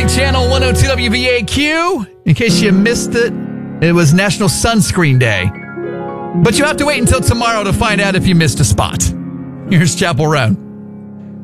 morning, Channel 102 WVAQ. In case you missed it, it was National Sunscreen Day. But you have to wait until tomorrow to find out if you missed a spot. Here's Chapel Roan.